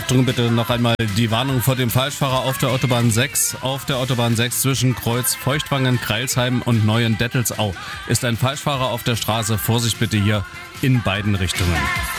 Achtung bitte noch einmal die Warnung vor dem Falschfahrer auf der Autobahn 6. Auf der Autobahn 6 zwischen Kreuz Feuchtwangen, Kreilsheim und Neuendettelsau ist ein Falschfahrer auf der Straße. Vorsicht bitte hier in beiden Richtungen.